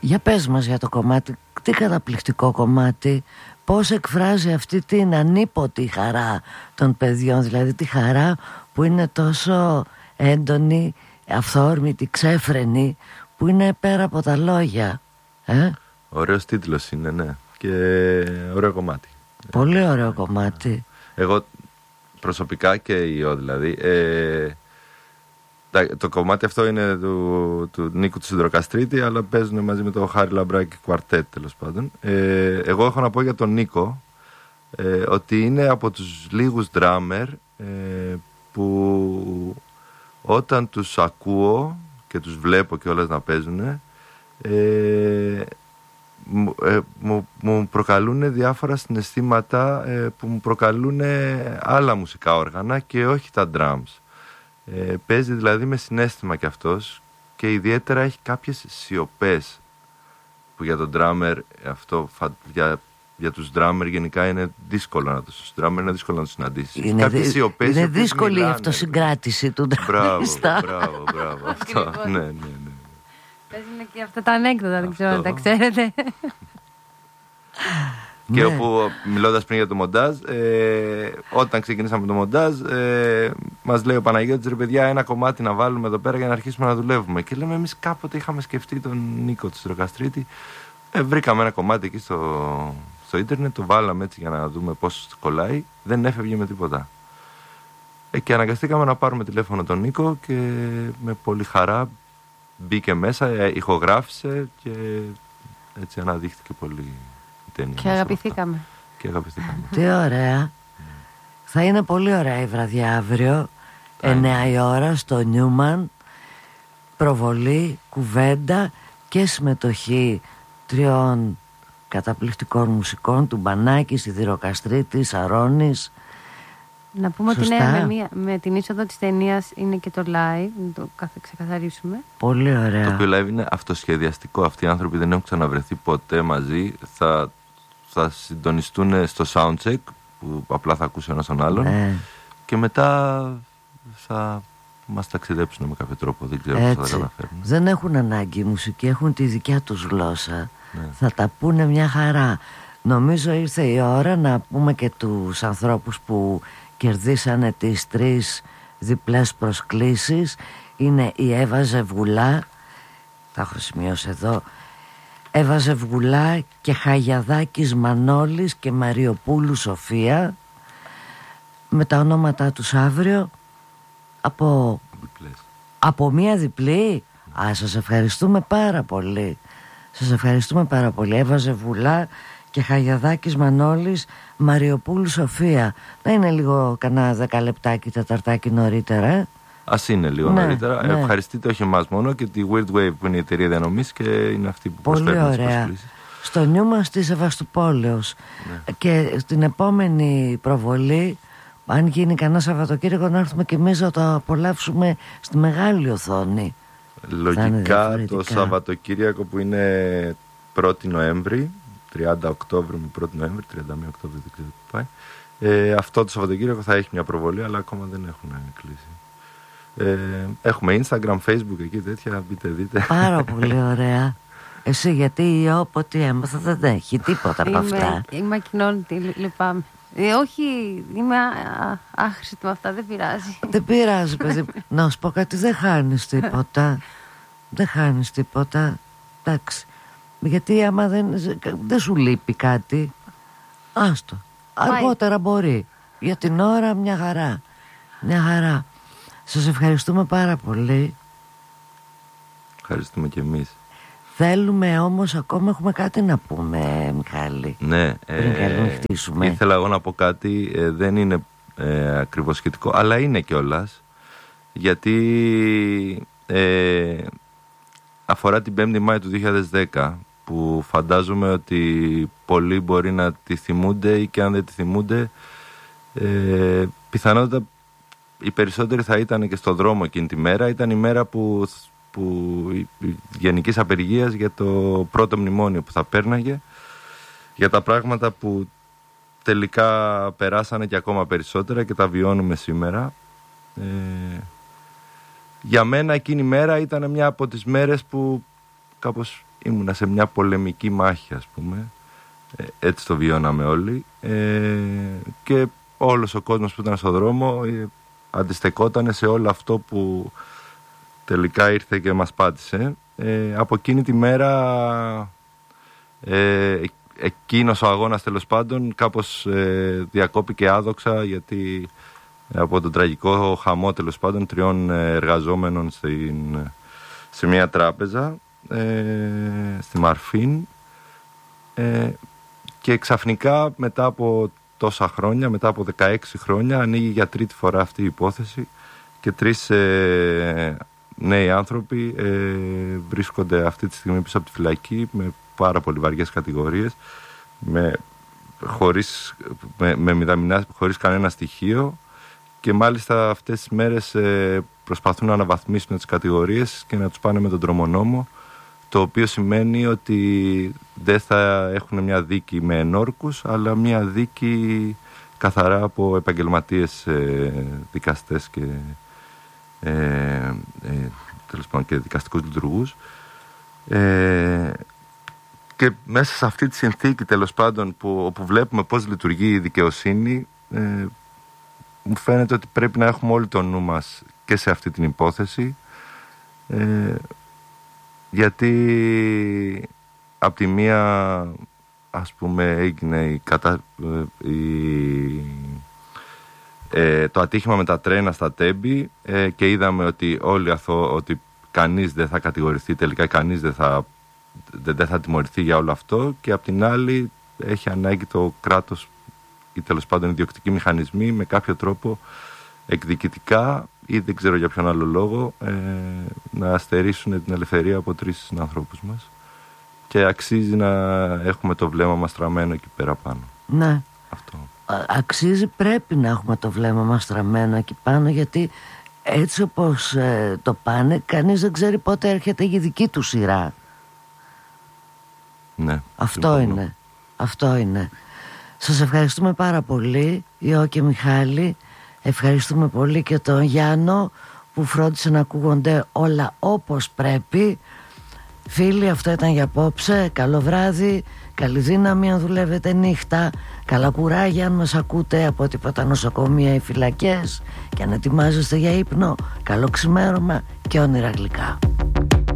Για πες μας για το κομμάτι. Τι καταπληκτικό κομμάτι. Πώς εκφράζει αυτή την ανίποτη χαρά των παιδιών. Δηλαδή τη χαρά που είναι τόσο έντονη, αυθόρμητη, ξέφρενη, που είναι πέρα από τα λόγια. Ωραίος τίτλος είναι, ναι. Και ωραίο κομμάτι. Πολύ ωραίο κομμάτι. Εγώ προσωπικά και ιό δηλαδή, το κομμάτι αυτό είναι του Νίκου του Σιδηροκαστρίτη, αλλά παίζουν μαζί με το Χάρη Λαμπράκη κουαρτέτ, τέλος πάντων. Εγώ έχω να πω για τον Νίκο ότι είναι από τους λίγους ντράμερ που όταν τους ακούω και τους βλέπω και όλες να παίζουν, μου προκαλούν διάφορα συναισθήματα που μου προκαλούν άλλα μουσικά όργανα και όχι τα drums. Παίζει δηλαδή με συναίσθημα κι αυτός, και ιδιαίτερα έχει κάποιες σιωπές που για τον drummer αυτό, για τους drummer γενικά είναι δύσκολο να τους συναντήσεις. Είναι δύσκολη η αυτοσυγκράτηση του ντραμίστα. Μπράβο, αυτό, ναι. Παίζουν και αυτά τα ανέκδοτα, δεν ξέρω αν τα ξέρετε. Και όπου, μιλώντας πριν για το μοντάζ, όταν ξεκινήσαμε το μοντάζ, μας λέει ο Παναγιώτης, ρε παιδιά, ένα κομμάτι να βάλουμε εδώ πέρα για να αρχίσουμε να δουλεύουμε. Και λέμε, εμείς κάποτε είχαμε σκεφτεί τον Νίκο του Σιδηροκαστρίτη. Βρήκαμε ένα κομμάτι εκεί στο ίντερνετ, το βάλαμε έτσι για να δούμε πώς κολλάει. Δεν έφευγε με τίποτα. Και αναγκαστήκαμε να πάρουμε τηλέφωνο τον Νίκο και με πολύ χαρά μπήκε μέσα, ηχογράφησε και έτσι αναδείχθηκε πολύ η ταινία. Και αγαπηθήκαμε. Τι ωραία. Θα είναι πολύ ωραία η βραδιά αύριο, 9 η ώρα στο Νιούμαν. Προβολή, κουβέντα και συμμετοχή 3 καταπληκτικών μουσικών, του Μπανάκη, Σιδηροκαστρίτης, Αρώνης. Να πούμε ότι ναι, με την είσοδο της ταινίας είναι και το live, να το ξεκαθαρίσουμε. Πολύ ωραία. Το οποίο live είναι αυτοσχεδιαστικό. Αυτοί οι άνθρωποι δεν έχουν ξαναβρεθεί ποτέ μαζί. Θα συντονιστούν στο soundcheck, που απλά θα ακούσει ένας τον άλλον, και μετά θα μας ταξιδέψουν με κάποιο τρόπο. Δεν ξέρω πώς θα τα καταφέρουν. Δεν έχουν ανάγκη η μουσική, έχουν τη δικιά τους γλώσσα. Θα τα πούνε μια χαρά. Νομίζω ήρθε η ώρα να πούμε και τους ανθρώπους που κερδίσανε τις 3 διπλές προσκλήσεις. Είναι η Εύα Ζευγουλά, θα έχω σημειώσει εδώ, Εύα Ζευγουλά και Χαγιαδάκης Μανώλης και Μαριοπούλου Σοφία, με τα ονόματά τους αύριο από μία διπλή. Σας ευχαριστούμε πάρα πολύ. Εύα Ζευγουλά και Χαγιαδάκης Μανώλης, Μαριοπούλου Σοφία. Να είναι λίγο κανένα 10 λεπτάκι, τεταρτάκι νωρίτερα. Ας είναι λίγο νωρίτερα. Ευχαριστείτε όχι εμάς μόνο, και τη Weird Wave που είναι η εταιρεία διανομής και είναι αυτή που προσφέρει τις προσκλήσεις. Στο Νιούμα στη Σεβαστοπόλεως. Και στην επόμενη προβολή, αν γίνει κανένα Σαββατοκύριακο, να έρθουμε και εμείς να το απολαύσουμε στη μεγάλη οθόνη. Λογικά το Σαββατοκύριακο που είναι 1η Νοέμβρη, 30 Οκτώβρη με 1η Νοέμβρη, 31 Οκτώβρη, δεν ξέρω τι πάει. Αυτό το Σαββατοκύριακο θα έχει μια προβολή, αλλά ακόμα δεν έχουν κλείσει. Έχουμε Instagram, Facebook, εκεί τέτοια, μπείτε δείτε. Πάρα πολύ ωραία. Εσύ γιατί από ό,τι έμαθα δεν έχει τίποτα από αυτά. Είμαι ακοινώνητη, λυπάμαι. Όχι, είμαι άχρηστη με αυτά, δεν πειράζει. Δεν πειράζει, παιδί. Να σου πω κάτι, δεν χάνεις τίποτα. Εντάξει. Γιατί άμα δεν σου λείπει κάτι, άστο. Αργότερα μπορεί. Για την ώρα μια χαρά. Σας ευχαριστούμε πάρα πολύ. Ευχαριστούμε και εμείς. Θέλουμε όμως, ακόμα έχουμε κάτι να πούμε, Μιχάλη. Ναι, ήθελα εγώ να πω κάτι, δεν είναι ακριβώς σχετικό, αλλά είναι κιόλας, γιατί αφορά την 5η Μάη του 2010, που φαντάζομαι ότι πολλοί μπορεί να τη θυμούνται, ή και αν δεν τη θυμούνται, πιθανότατα οι περισσότεροι θα ήταν και στο δρόμο εκείνη τη μέρα. Ήταν η μέρα που γενικής απεργίας για το πρώτο μνημόνιο που θα πέρναγε, για τα πράγματα που τελικά περάσανε και ακόμα περισσότερα και τα βιώνουμε σήμερα. Για μένα εκείνη η μέρα ήταν μια από τις μέρες που κάπως ήμουνα σε μια πολεμική μάχη, ας πούμε. Έτσι το βιώναμε όλοι. Και όλος ο κόσμος που ήταν στον δρόμο αντιστεκόταν σε όλο αυτό που τελικά ήρθε και μας πάτησε. Από εκείνη τη μέρα εκείνος ο αγώνας, τέλος πάντων, κάπως διακόπηκε άδοξα, γιατί από τον τραγικό χαμό, τέλος πάντων, 3 εργαζόμενων σε μια τράπεζα στη Μαρφίν, και ξαφνικά μετά από τόσα χρόνια, μετά από 16 χρόνια, ανοίγει για τρίτη φορά αυτή η υπόθεση και 3 νέοι άνθρωποι βρίσκονται αυτή τη στιγμή πίσω από τη φυλακή με πάρα πολύ βαριές κατηγορίες, χωρίς κανένα στοιχείο, και μάλιστα αυτές τις μέρες προσπαθούν να αναβαθμίσουν τις κατηγορίες και να τους πάνε με τον τρομονόμο, το οποίο σημαίνει ότι δεν θα έχουν μια δίκη με ενόρκους, αλλά μια δίκη καθαρά από επαγγελματίες δικαστές και τέλος πάντων και δικαστικούς λειτουργούς. Και μέσα σε αυτή τη συνθήκη, τέλος πάντων, όπου βλέπουμε πώς λειτουργεί η δικαιοσύνη, μου φαίνεται ότι πρέπει να έχουμε όλοι το νου μας και σε αυτή την υπόθεση, γιατί από τη μία, ας πούμε, έγινε το ατύχημα με τα τρένα στα Τέμπη, και είδαμε ότι ότι κανείς δεν θα κατηγορηθεί, τελικά κανείς δεν θα τιμωρηθεί για όλο αυτό, και απ' την άλλη έχει ανάγκη το κράτος ή τέλος πάντων οι διοκτικοί μηχανισμοί με κάποιο τρόπο εκδικητικά ή δεν ξέρω για ποιον άλλο λόγο να στερήσουν την ελευθερία από 3 συνανθρώπους μας, και αξίζει να έχουμε το βλέμμα μας στραμμένο εκεί πέρα πάνω. Ναι. Αυτό. Αξίζει, πρέπει να έχουμε το βλέμμα μας στραμμένο εκεί πάνω, γιατί έτσι όπως το πάνε, κανείς δεν ξέρει πότε έρχεται η δική του σειρά. Ναι. Αυτό είναι. Σας ευχαριστούμε πάρα πολύ, Ιώ και Μιχάλη. Ευχαριστούμε πολύ και τον Γιάννο που φρόντισε να ακούγονται όλα όπως πρέπει. Φίλοι, αυτό ήταν για απόψε. Καλό βράδυ, καλή δύναμη αν δουλεύετε νύχτα, καλά κουράγια αν μας ακούτε από τίποτα νοσοκομεία ή φυλακές, και αν ετοιμάζεστε για ύπνο, καλό ξημέρωμα και όνειρα γλυκά.